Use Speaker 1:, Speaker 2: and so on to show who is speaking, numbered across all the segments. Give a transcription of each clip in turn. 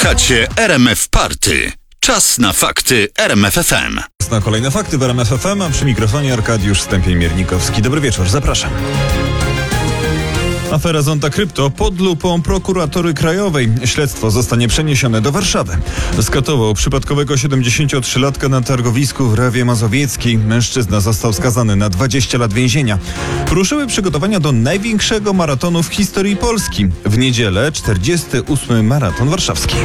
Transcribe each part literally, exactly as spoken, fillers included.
Speaker 1: Słuchacie R M F Party. Czas na fakty R M F F M.
Speaker 2: Na kolejne fakty w R M F F M, a przy mikrofonie Arkadiusz Stępień-Miernikowski. Dobry wieczór, zapraszam. Afera Zonda Krypto pod lupą prokuratury krajowej. Śledztwo zostanie przeniesione do Warszawy. Skatował przypadkowego siedemdziesięciotrzylatka na targowisku w Rawie Mazowieckiej. Mężczyzna został skazany na dwadzieścia lat więzienia. Ruszyły przygotowania do największego maratonu w historii Polski. W niedzielę czterdziesty ósmy maraton warszawski.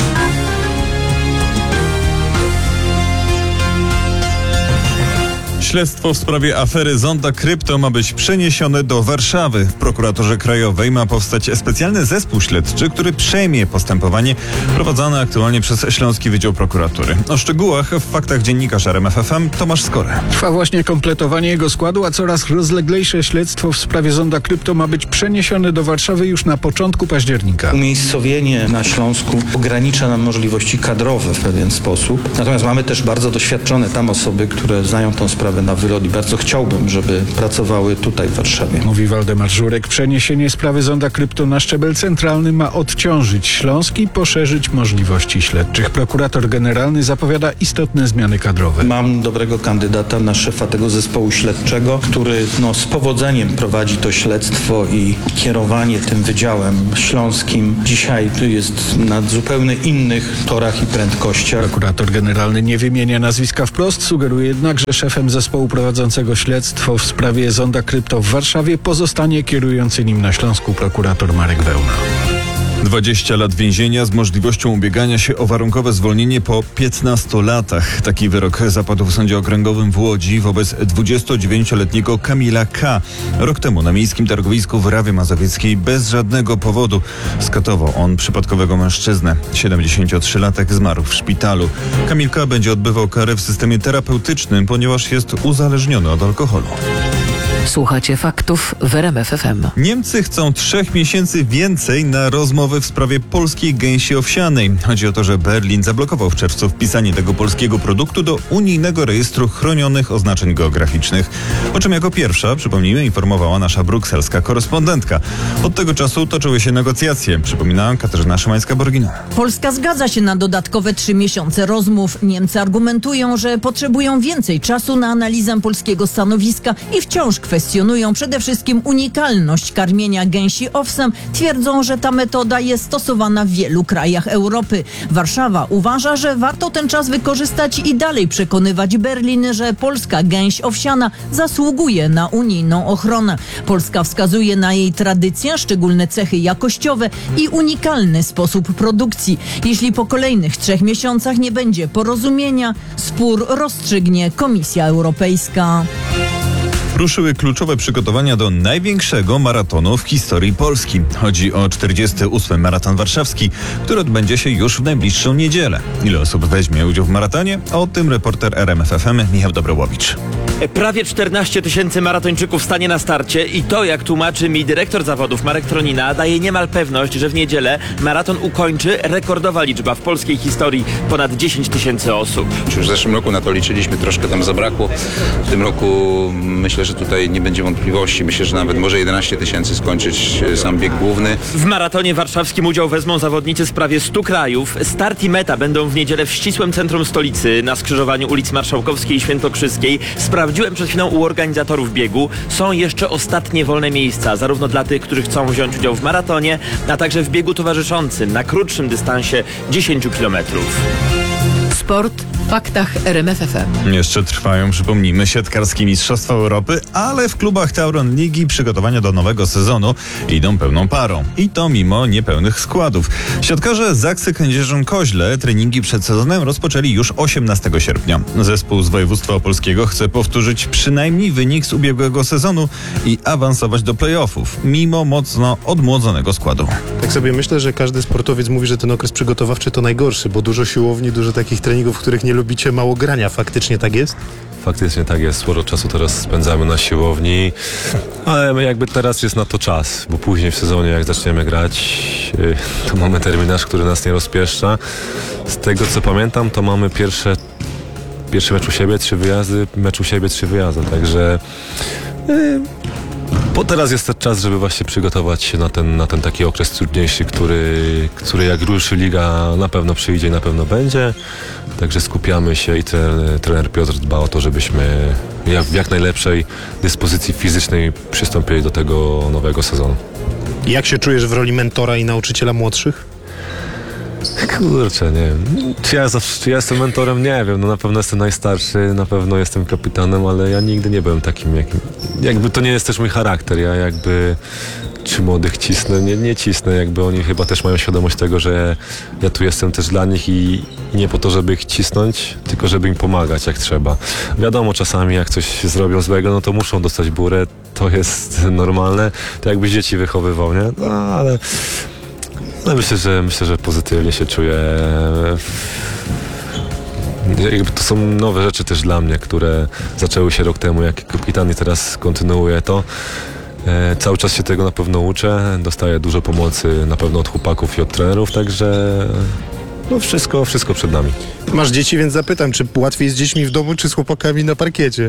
Speaker 2: Śledztwo w sprawie afery Zonda Krypto ma być przeniesione do Warszawy. W prokuraturze krajowej ma powstać specjalny zespół śledczy, który przejmie postępowanie prowadzone aktualnie przez Śląski Wydział Prokuratury. O szczegółach w faktach dziennikarz R M F F M Tomasz Skora.
Speaker 3: Trwa właśnie kompletowanie jego składu, a coraz rozleglejsze śledztwo w sprawie Zonda Krypto ma być przeniesione do Warszawy już na początku października.
Speaker 4: Umiejscowienie na Śląsku ogranicza nam możliwości kadrowe w pewien sposób. Natomiast mamy też bardzo doświadczone tam osoby, które znają tą sprawę na wylot i bardzo chciałbym, żeby pracowały tutaj w Warszawie.
Speaker 3: Mówi Waldemar Żurek. Przeniesienie sprawy Zonda Krypto na szczebel centralny ma odciążyć Śląsk i poszerzyć możliwości śledczych. Prokurator generalny zapowiada istotne zmiany kadrowe.
Speaker 4: Mam dobrego kandydata na szefa tego zespołu śledczego, który no, z powodzeniem prowadzi to śledztwo i kierowanie tym wydziałem śląskim dzisiaj jest na zupełnie innych torach i prędkościach.
Speaker 3: Prokurator generalny nie wymienia nazwiska wprost, sugeruje jednak, że szefem zespołu prowadzącego śledztwo w sprawie Zonda Krypto w Warszawie pozostanie kierujący nim na Śląsku prokurator Marek Wełna.
Speaker 2: dwadzieścia lat więzienia z możliwością ubiegania się o warunkowe zwolnienie po piętnastu latach. Taki wyrok zapadł w Sądzie Okręgowym w Łodzi wobec dwudziestodziewięcioletniego Kamila K. Rok temu na miejskim targowisku w Rawie Mazowieckiej bez żadnego powodu skatował on przypadkowego mężczyznę. siedemdziesięciotrzylatek zmarł w szpitalu. Kamil K. będzie odbywał karę w systemie terapeutycznym, ponieważ jest uzależniony od alkoholu.
Speaker 5: Słuchacie faktów w R M F F M.
Speaker 2: Niemcy chcą trzech miesięcy więcej na rozmowy w sprawie polskiej gęsi owsianej. Chodzi o to, że Berlin zablokował w czerwcu wpisanie tego polskiego produktu do unijnego rejestru chronionych oznaczeń geograficznych. O czym jako pierwsza, przypomnijmy, informowała nasza brukselska korespondentka. Od tego czasu toczyły się negocjacje. Przypomina Katarzyna Szymańska-Borgino.
Speaker 6: Polska zgadza się na dodatkowe trzy miesiące rozmów. Niemcy argumentują, że potrzebują więcej czasu na analizę polskiego stanowiska i wciąż kwestionują przede wszystkim unikalność karmienia gęsi owsem. Twierdzą, że ta metoda jest stosowana w wielu krajach Europy. Warszawa uważa, że warto ten czas wykorzystać i dalej przekonywać Berlin, że polska gęś owsiana zasługuje na unijną ochronę. Polska wskazuje na jej tradycję, szczególne cechy jakościowe i unikalny sposób produkcji. Jeśli po kolejnych trzech miesiącach nie będzie porozumienia, spór rozstrzygnie Komisja Europejska.
Speaker 2: Ruszyły kluczowe przygotowania do największego maratonu w historii Polski. Chodzi o czterdziesty ósmy maraton warszawski, który odbędzie się już w najbliższą niedzielę. Ile osób weźmie udział w maratonie? O tym reporter R M F F M Michał Dobrołowicz.
Speaker 7: Prawie czternaście tysięcy maratończyków stanie na starcie i to, jak tłumaczy mi dyrektor zawodów Marek Tronina, daje niemal pewność, że w niedzielę maraton ukończy rekordowa liczba w polskiej historii ponad dziesięć tysięcy osób.
Speaker 8: Już w zeszłym roku na to liczyliśmy, troszkę tam zabrakło. W tym roku myślę, że tutaj nie będzie wątpliwości. Myślę, że nawet może jedenaście tysięcy skończyć sam bieg główny.
Speaker 7: W maratonie warszawskim udział wezmą zawodnicy z prawie stu krajów. Start i meta będą w niedzielę w ścisłym centrum stolicy na skrzyżowaniu ulic Marszałkowskiej i Świętokrzyskiej. Sprawdziłem przed chwilą u organizatorów biegu. Są jeszcze ostatnie wolne miejsca, zarówno dla tych, którzy chcą wziąć udział w maratonie, a także w biegu towarzyszącym na krótszym dystansie dziesięć kilometrów.
Speaker 5: Sport w faktach R M F F M.
Speaker 2: Jeszcze trwają, przypomnijmy, siatkarskie Mistrzostwa Europy, ale w klubach Tauron Ligi przygotowania do nowego sezonu idą pełną parą. I to mimo niepełnych składów. Siatkarze Zaksy Kędzierzyn-Koźle treningi przed sezonem rozpoczęli już osiemnastego sierpnia. Zespół z województwa opolskiego chce powtórzyć przynajmniej wynik z ubiegłego sezonu i awansować do play-offów, mimo mocno odmłodzonego składu.
Speaker 9: Tak sobie myślę, że każdy sportowiec mówi, że ten okres przygotowawczy to najgorszy, bo dużo siłowni, dużo takich treningów, w których nie lubicie, mało grania. Faktycznie tak jest?
Speaker 10: Faktycznie tak jest. Sporo czasu teraz spędzamy na siłowni, ale jakby teraz jest na to czas, bo później w sezonie, jak zaczniemy grać, to mamy terminarz, który nas nie rozpieszcza. Z tego co pamiętam, to mamy pierwsze pierwszy mecz u siebie, trzy wyjazdy, mecz u siebie, trzy wyjazdy, także yy, Bo teraz jest ten czas, żeby właśnie przygotować się na ten, na ten taki okres trudniejszy, który, który jak ruszy liga na pewno przyjdzie i na pewno będzie. Także skupiamy się i trener, trener Piotr dba o to, żebyśmy jak, w jak najlepszej dyspozycji fizycznej przystąpili do tego nowego sezonu.
Speaker 9: Jak się czujesz w roli mentora i nauczyciela młodszych?
Speaker 10: Kurczę, nie wiem. Czy ja, zawsze, czy ja jestem mentorem? Nie wiem. No na pewno jestem najstarszy, na pewno jestem kapitanem, ale ja nigdy nie byłem takim, jakim... Jakby to nie jest też mój charakter. Ja jakby... Czy młodych cisnę? Nie, nie cisnę. Jakby oni chyba też mają świadomość tego, że ja tu jestem też dla nich i nie po to, żeby ich cisnąć, tylko żeby im pomagać jak trzeba. Wiadomo, czasami jak coś zrobią złego, no to muszą dostać burę. To jest normalne. To jakbyś dzieci wychowywał, nie? No ale... No myślę, że myślę, że pozytywnie się czuję. Jakby to są nowe rzeczy też dla mnie, które zaczęły się rok temu jak kapitan i teraz kontynuuję to. E, cały czas się tego na pewno uczę. Dostaję dużo pomocy na pewno od chłopaków i od trenerów, także no wszystko, wszystko przed nami.
Speaker 9: Masz dzieci, więc zapytam, czy łatwiej z dziećmi w domu, czy z chłopakami na parkiecie?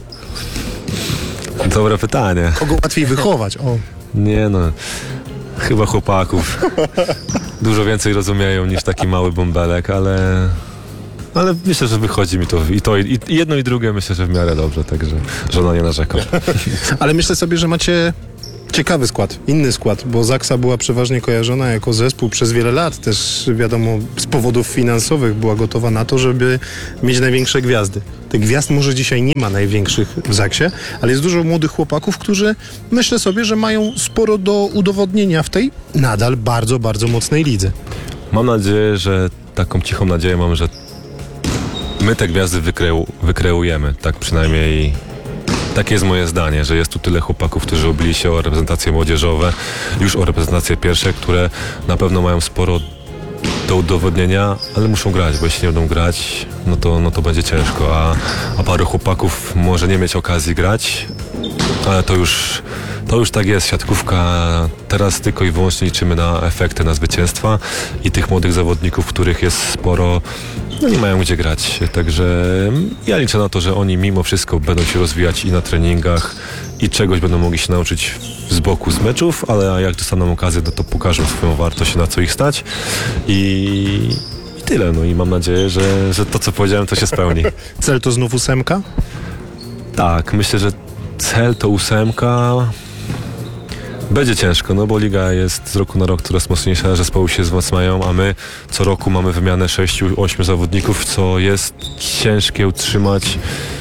Speaker 10: Dobre pytanie.
Speaker 9: Kogo łatwiej wychować? O.
Speaker 10: Nie no... Chyba chłopaków. Dużo więcej rozumieją niż taki mały bąbelek, ale... Ale myślę, że wychodzi mi to i to i jedno i drugie myślę, że w miarę dobrze, także żona nie narzeka.
Speaker 9: Ale myślę sobie, że macie ciekawy skład, inny skład, bo Zaksa była przeważnie kojarzona jako zespół przez wiele lat, też wiadomo z powodów finansowych była gotowa na to, żeby mieć największe gwiazdy. Tych gwiazd może dzisiaj nie ma największych w Zaksie, ale jest dużo młodych chłopaków, którzy myślę sobie, że mają sporo do udowodnienia w tej nadal bardzo, bardzo mocnej lidze.
Speaker 10: Mam nadzieję, że taką cichą nadzieję mam, że my te gwiazdy wykreu, wykreujemy, tak przynajmniej takie jest moje zdanie, że jest tu tyle chłopaków, którzy obili się o reprezentacje młodzieżowe, już o reprezentacje pierwsze, które na pewno mają sporo do udowodnienia, ale muszą grać, bo jeśli nie będą grać, no to, no to będzie ciężko, a, a paru chłopaków może nie mieć okazji grać, ale to już, to już tak jest, siatkówka, teraz tylko i wyłącznie liczymy na efekty, na zwycięstwa i tych młodych zawodników, których jest sporo, no nie mają gdzie grać, także ja liczę na to, że oni mimo wszystko będą się rozwijać i na treningach i czegoś będą mogli się nauczyć z boku z meczów, ale jak dostaną okazję, no to pokażą swoją wartość, na co ich stać i, i tyle, no i mam nadzieję, że, że to co powiedziałem to się spełni.
Speaker 9: Cel to znów ósemka?
Speaker 10: Tak, myślę, że cel to ósemka. Będzie ciężko, no bo liga jest z roku na rok coraz mocniejsza, zespoły się wzmacniają, a my co roku mamy wymianę sześciu, ośmiu zawodników, co jest ciężkie utrzymać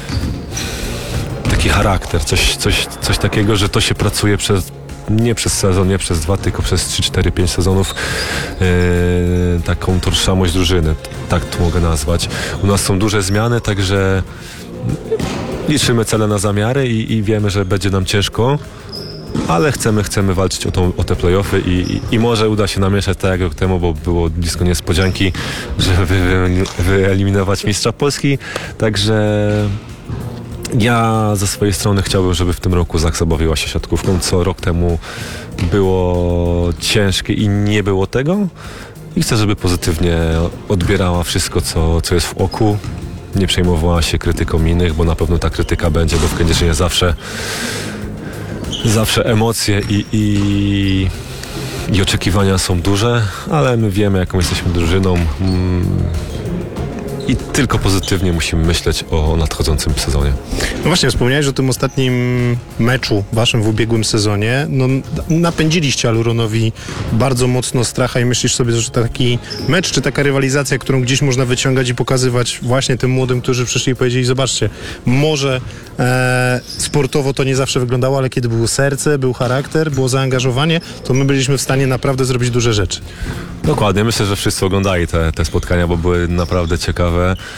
Speaker 10: taki charakter, coś, coś, coś takiego, że to się pracuje przez, nie przez sezon, nie przez dwa, tylko przez trzy, cztery, pięć sezonów, yy, taką tożsamość drużyny, tak to mogę nazwać. U nas są duże zmiany, także liczymy cele na zamiary i, i wiemy, że będzie nam ciężko, ale chcemy, chcemy walczyć o, tą, o te play-offy i, i, i może uda się namieszać tak jak rok temu, bo było blisko niespodzianki, żeby wy, wyeliminować mistrza Polski, także ja ze swojej strony chciałbym, żeby w tym roku Zaksa bawiła się siatkówką, co rok temu było ciężkie i nie było tego i chcę, żeby pozytywnie odbierała wszystko, co, co jest w oku, nie przejmowała się krytyką innych, bo na pewno ta krytyka będzie, bo w Kędzierzynie zawsze Zawsze emocje i, i, i oczekiwania są duże, ale my wiemy, jaką jesteśmy drużyną mm, i tylko pozytywnie musimy myśleć o nadchodzącym sezonie.
Speaker 9: No właśnie, wspomniałeś o tym ostatnim meczu waszym w ubiegłym sezonie. No, napędziliście Aluronowi bardzo mocno stracha i myślisz sobie, że taki mecz czy taka rywalizacja, którą gdzieś można wyciągać i pokazywać właśnie tym młodym, którzy przyszli i powiedzieli, zobaczcie, może e, sportowo to nie zawsze wyglądało, ale kiedy było serce, był charakter, było zaangażowanie, to my byliśmy w stanie naprawdę zrobić duże rzeczy.
Speaker 10: Dokładnie, myślę, że wszyscy oglądali te, te spotkania, bo były naprawdę ciekawe.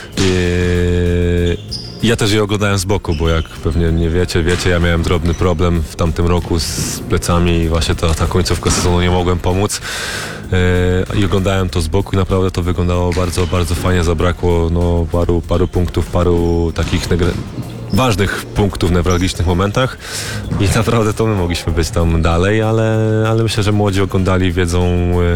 Speaker 10: I ja też je oglądałem z boku, bo jak pewnie nie wiecie, wiecie, ja miałem drobny problem w tamtym roku z plecami i właśnie ta, ta końcówka sezonu nie mogłem pomóc. I oglądałem to z boku i naprawdę to wyglądało bardzo, bardzo fajnie. Zabrakło no, paru, paru punktów, paru takich negre... ważnych punktów w newralgicznych momentach i naprawdę to my mogliśmy być tam dalej, ale, ale myślę, że młodzi oglądali, wiedzą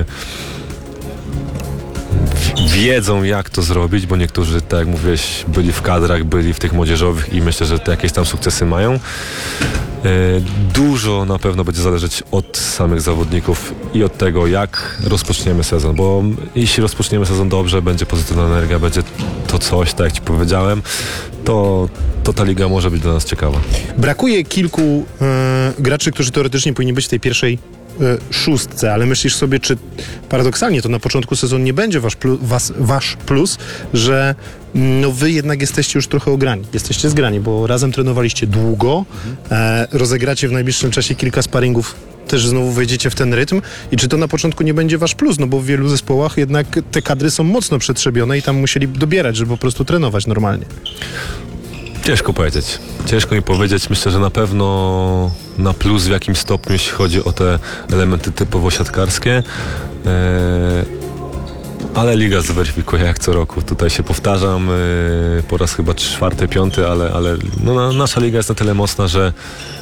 Speaker 10: wiedzą jak to zrobić, bo niektórzy, tak jak mówiłeś, byli w kadrach, byli w tych młodzieżowych i myślę, że te jakieś tam sukcesy mają. Dużo na pewno będzie zależeć od samych zawodników i od tego, jak rozpoczniemy sezon, bo jeśli rozpoczniemy sezon dobrze, będzie pozytywna energia, będzie to coś, tak jak Ci powiedziałem, to, to ta liga może być dla nas ciekawa.
Speaker 9: Brakuje kilku e, graczy, którzy teoretycznie powinni być w tej pierwszej e, szóstce, ale myślisz sobie, czy paradoksalnie to na początku sezonu nie będzie wasz, plu, was, wasz plus, że no wy jednak jesteście już trochę ograni. Jesteście zgrani, bo razem trenowaliście długo, e, rozegracie w najbliższym czasie kilka sparingów, też znowu wejdziecie w ten rytm i czy to na początku nie będzie wasz plus, no bo w wielu zespołach jednak te kadry są mocno przetrzebione i tam musieli dobierać, żeby po prostu trenować normalnie.
Speaker 10: Ciężko powiedzieć. Ciężko mi powiedzieć. Myślę, że na pewno na plus w jakimś stopniu, jeśli chodzi o te elementy typowo siatkarskie. Eee, ale liga zweryfikuje jak co roku. Tutaj się powtarzam eee, po raz chyba czwarty, piąty, ale, ale no, na, nasza liga jest na tyle mocna, że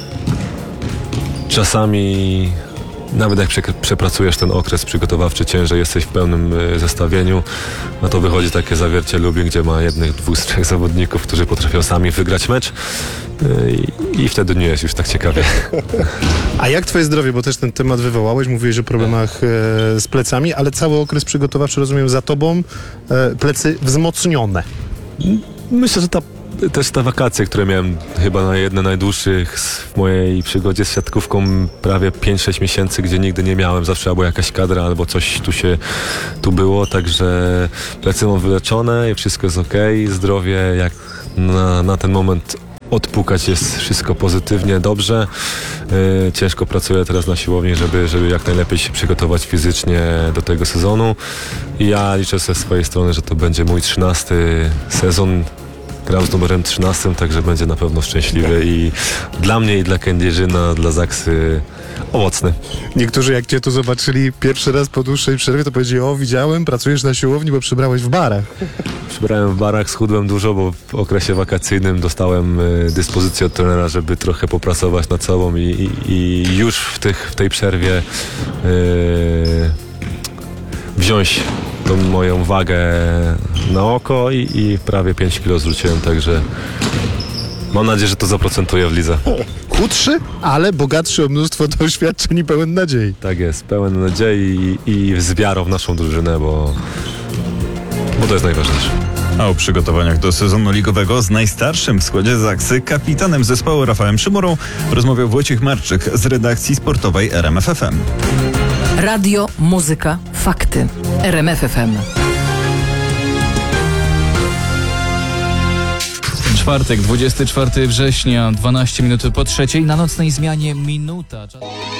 Speaker 10: czasami nawet jak prze, przepracujesz ten okres przygotowawczy ciężej, jesteś w pełnym y, zestawieniu, no to wychodzi takie zawiercie Lublin, gdzie ma jednych, dwóch, trzech zawodników, którzy potrafią sami wygrać mecz y, i wtedy nie jest już tak ciekawie.
Speaker 9: A jak twoje zdrowie, bo też ten temat wywołałeś, mówiłeś o problemach e, z plecami, ale cały okres przygotowawczy, rozumiem, za tobą, e, plecy wzmocnione.
Speaker 10: Myślę, że ta też te wakacje, które miałem chyba na jedne najdłuższych w mojej przygodzie z siatkówką, prawie pięć sześć miesięcy, gdzie nigdy nie miałem, zawsze albo jakaś kadra, albo coś tu się tu było, także plecy mam wyleczone i wszystko jest okej, zdrowie jak na, na ten moment odpukać jest wszystko pozytywnie, dobrze. Yy, ciężko pracuję teraz na siłowni, żeby, żeby jak najlepiej się przygotować fizycznie do tego sezonu i ja liczę ze swojej strony, że to będzie mój trzynasty sezon. Grał z numerem trzynastym, także będzie na pewno szczęśliwy i dla mnie i dla Kędzierzyna, dla Zaksy owocny.
Speaker 9: Niektórzy jak cię tu zobaczyli pierwszy raz po dłuższej przerwie, to powiedzieli: o, widziałem, pracujesz na siłowni, bo przybrałeś w barach.
Speaker 10: Przybrałem w barach, schudłem dużo, bo w okresie wakacyjnym dostałem y, dyspozycję od trenera, żeby trochę popracować nad sobą i, i, i już w, tych, w tej przerwie y, wziąć tą moją wagę na oko i, i prawie pięć kilo zrzuciłem, także mam nadzieję, że to zaprocentuje w lidze.
Speaker 9: Chudszy, ale bogatszy o mnóstwo doświadczeń i pełen nadziei.
Speaker 10: Tak jest, pełen nadziei i, i z wiarą w naszą drużynę, bo, bo to jest najważniejsze.
Speaker 2: A o przygotowaniach do sezonu ligowego z najstarszym w składzie Zaksy, kapitanem zespołu Rafałem Szymurą, rozmawiał Wojciech Marczyk z redakcji sportowej R M F F M.
Speaker 5: Radio, muzyka, fakty. R M F F M.
Speaker 11: Czwartek, dwudziestego czwartego września, dwanaście minut po trzeciej, na nocnej zmianie minuta.